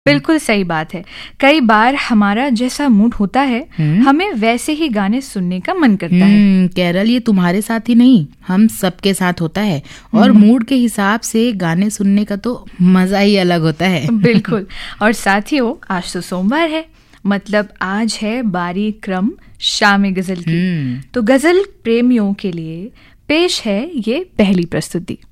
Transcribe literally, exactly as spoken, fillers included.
बिल्कुल सही बात है। कई बार हमारा जैसा मूड होता है हमें वैसे ही गाने सुनने का मन करता है। कैरल, ये तुम्हारे साथ ही नहीं, हम सबके साथ होता है। और मूड के हिसाब से गाने सुनने का तो मजा ही अलग होता है। बिल्कुल। और साथियों, आज तो सोमवार है, मतलब आज है बारी क्रम शाम गजल की। तो गजल प्रेमियों के लिए पेश है ये पहली प्रस्तुति।